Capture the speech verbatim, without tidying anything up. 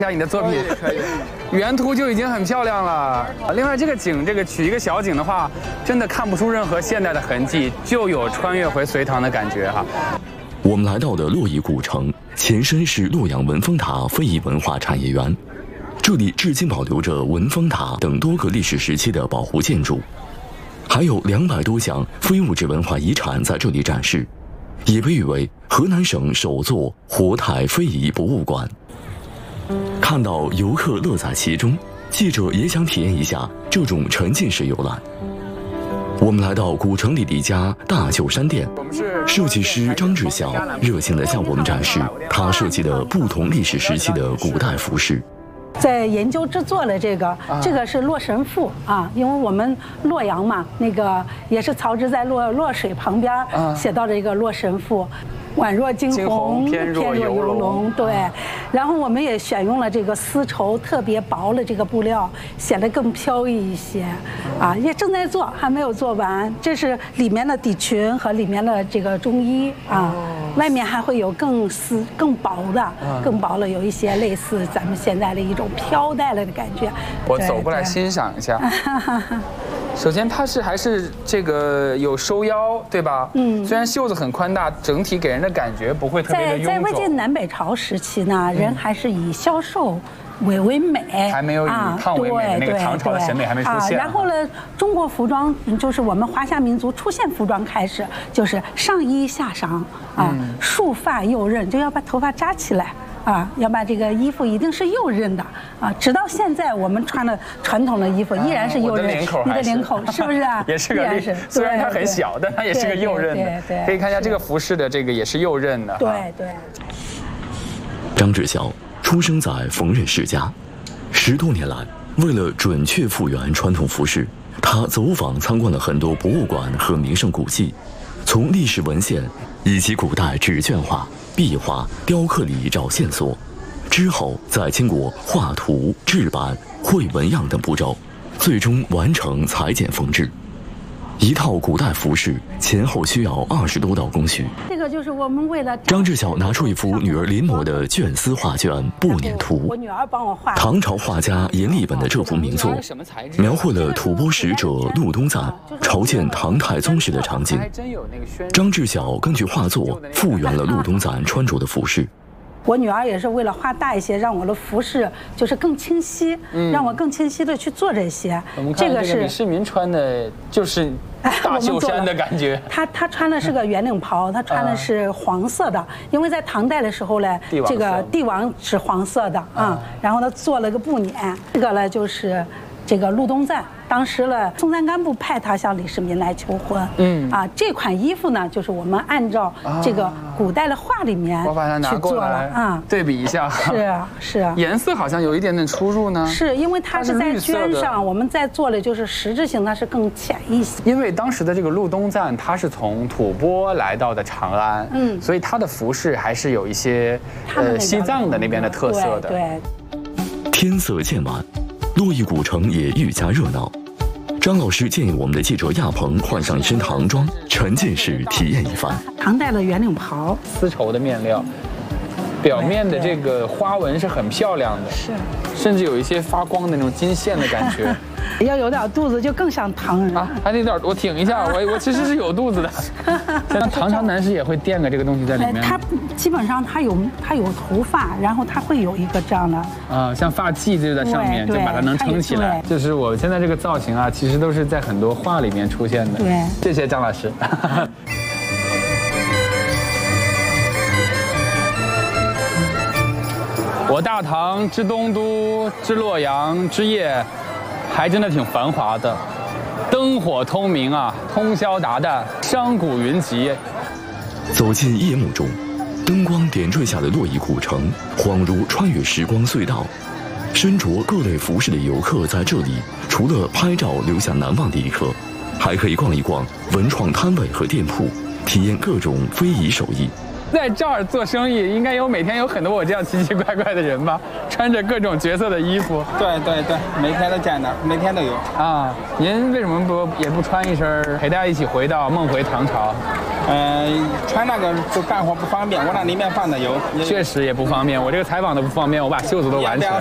一下你的作品，原图就已经很漂亮了。另外，这个景，这个取一个小景的话，真的看不出任何现代的痕迹，就有穿越回隋唐的感觉哈。 我们来到的洛邑古城，前身是洛阳文峰塔非遗文化产业园，这里至今保留着文峰塔等多个历史时期的保护建筑，还有两百多项非物质文化遗产在这里展示，也被誉为河南省首座活态非遗博物馆。看到游客乐在其中，记者也想体验一下这种沉浸式游览。我们来到古城里的一家大旧衫店，设计师张志晓热情地向我们展示他设计的不同历史时期的古代服饰。 在研究制作了这个，这个是洛神赋啊，因为我们洛阳嘛，那个也是曹植在洛洛水旁边写到这个洛神赋。宛若惊鸿， 偏若游龙。 对，然后我们也选用了这个丝绸特别薄的这个布料，显得更飘逸一些。啊，也正在做，还没有做完。这是里面的底裙和里面的这个中衣啊，外面还会有更丝、更薄的、更薄的，有一些类似咱们现在的一种飘带了的感觉。 我走过来欣赏一下。首先，它是还是这个有收腰，对吧？嗯，虽然袖子很宽大，整体给人的感觉不会特别的臃肿。 在在魏晋南北朝时期呢，人还是以消瘦为为美， 还没有以胖为美的那个唐朝的审美还没出现。 然后呢，中国服装就是我们华夏民族出现服装开始，就是上衣下裳啊，束发右衽，就要把头发扎起来。啊，要把这个衣服一定是右衽的啊！直到现在，我们穿的传统的衣服依然是右衽。你的领口是不是啊？ 也是个例，虽然它很小，但它也是个右衽的。对，可以看一下这个服饰的这个也是右衽的。 对对。 张志晓出生在缝纫世家，十多年来，为了准确复原传统服饰，他走访参观了很多博物馆和名胜古迹，从历史文献以及古代纸卷画、壁画、雕刻里找线索，之后再经过画图、制版、绘纹样等步骤，最终完成裁剪缝制。一套古代服饰前后需要二十多道工序。 这个就是我们为了张志晓拿出一幅女儿临摹的绢丝画卷《步辇图》， 我女儿帮我画。 唐朝画家阎立本的这幅名作，描绘了吐蕃使者陆东赞朝见唐太宗时的场景。张志晓根据画作复原了陆东赞穿着的服饰。 我女儿也是为了画大一些，让我的服饰就是更清晰，嗯、让我更清晰的去做这些。 我们看这个是李世民穿的，就是大袖衫的感觉。 他他穿的是个圆领袍，他穿的是黄色的，因为在唐代的时候呢，这个帝王是黄色的啊。然后他做了个步辇，这个呢就是这个陆东赞。当时呢，松赞干布派他向李世民来求婚。嗯啊，这款衣服呢，就是我们按照这个古代的画里面去做了啊， 对比一下。 是啊，是啊， 颜色好像有一点点出入呢。 是因为它是在绢上，我们在做的就是实质性，它是更浅一些。 因为当时的这个陆东赞，他是从吐蕃来到的长安，嗯，所以他的服饰还是有一些呃西藏的那边的特色的。 对。 天色渐晚，洛邑古城也愈加热闹。张老师建议我们的记者亚鹏换上一身唐装，沉浸式体验一番。 唐代的圆领袍， 丝绸的面料，表面的这个花纹是很漂亮的，是，甚至有一些发光的那种金线的感觉。 要有点肚子就更像唐人啊！ 还得点，我挺一下，我我其实是有肚子的。像唐朝男士也会垫个这个东西在里面。 它基本上它有它有头发，然后它会有一个这样的啊，像发髻就在上面，就把它能撑起来。就是我现在这个造型啊，其实都是在很多画里面出现的。 对， 谢谢张老师。我大唐之东都之洛阳之夜，还真的挺繁华的，灯火通明啊，通宵达旦，商贾云集。 走进夜幕中，灯光点缀下的洛邑古城，恍如穿越时光隧道。身着各类服饰的游客在这里，除了拍照留下难忘的一刻，还可以逛一逛文创摊位和店铺，体验各种非遗手艺。 在这儿做生意，应该有每天有很多我这样奇奇怪怪的人吧，穿着各种角色的衣服。 对对对，每天都见到，每天都有。 啊，您为什么不也不穿一身陪大家一起回到梦回唐朝？ 嗯，穿那个就干活不方便，我那里面放的有。 确实也不方便，我这个采访都不方便，我把袖子都挽起来。